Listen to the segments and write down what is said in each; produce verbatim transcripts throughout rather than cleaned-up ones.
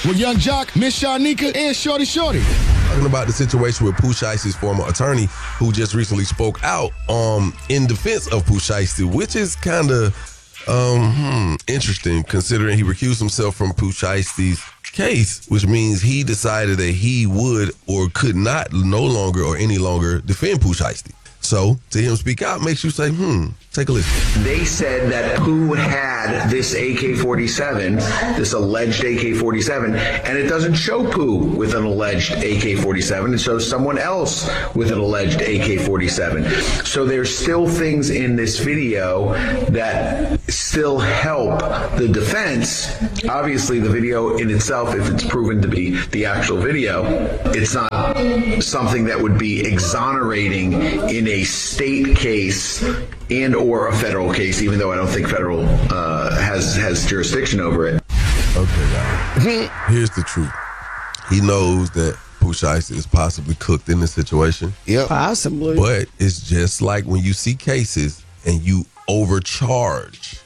with Young Jock, Miss Shanika, and Shorty Shorty. Talking about the situation with Pooh Shiesty's former attorney, who just recently spoke out um, in defense of Pooh Shiesty, which is kind of um, hmm, interesting considering he recused himself from Pooh Shiesty's case, which means he decided that he would or could not no longer or any longer defend Pooh Shiesty. So to him speak out makes you say, hmm, take a listen. They said that Pooh had this A K forty-seven, this alleged A K forty-seven, and it doesn't show Pooh with an alleged A K forty-seven. It shows someone else with an alleged A K forty-seven. So there's still things in this video that still help the defense. Obviously, the video in itself, if it's proven to be the actual video, it's not something that would be exonerating in a state case and or a federal case, even though I don't think federal uh, has has jurisdiction over it. Okay, guys. Here's the truth. He knows that Pooh Shiesty is possibly cooked in this situation. Yep. Possibly. But it's just like when you see cases and you overcharge.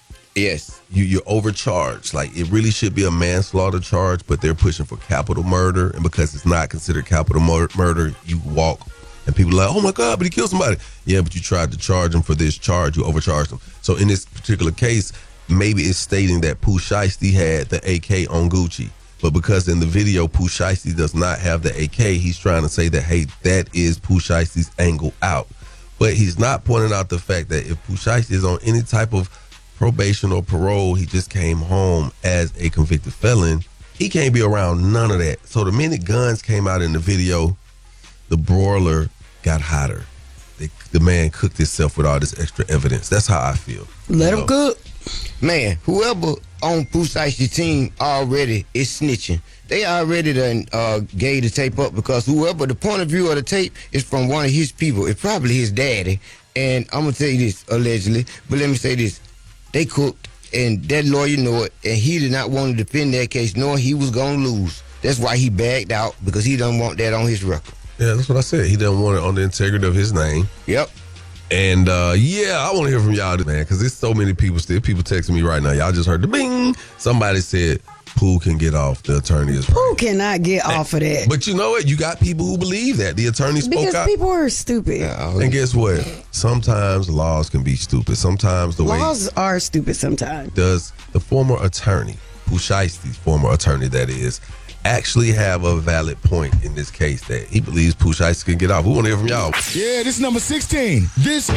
Yes. You, you're overcharged. Like, it really should be a manslaughter charge, but they're pushing for capital murder. And because it's not considered capital mur- murder, you walk. And people are like, oh, my God, but he killed somebody. Yeah, but you tried to charge him for this charge. You overcharged him. So in this particular case, maybe it's stating that Pooh Shiesty had the A K on Gucci. But because in the video, Pooh Shiesty does not have the A K, he's trying to say that, hey, that is Pooh Shiesty's angle out. But he's not pointing out the fact that if Pooh Shiesty is on any type of probation or parole, he just came home as a convicted felon, he can't be around none of that. So the minute guns came out in the video, the broiler got hotter. They, the man cooked himself with all this extra evidence. That's how I feel. Let you him know? cook. Man, whoever on Pooh Shiesty's team already is snitching. They already done uh, gave the tape up because whoever, the point of view of the tape is from one of his people. It's probably his daddy. And I'm going to tell you this, allegedly, but let me say this. They cooked, and that lawyer knew it, and he did not want to defend that case, knowing he was going to lose. That's why he backed out, because he doesn't want that on his record. Yeah, that's what I said. He doesn't want it on the integrity of his name. Yep. And, uh, yeah, I want to hear from y'all, man, because there's so many people still. People texting me right now. Y'all just heard the bing. Somebody said Pooh can get off. The attorney is right. Pooh cannot get and, off of that. But you know what? You got people who believe that. The attorney spoke because out. people are stupid. Yeah, and guess what? Sometimes laws can be stupid. Sometimes the Laws way are stupid sometimes. does the former attorney, Pooh Shiesty's former attorney, that is, actually have a valid point in this case that he believes Pooh Shiesty can get off. We want to hear from y'all. Yeah, this is number sixteen. This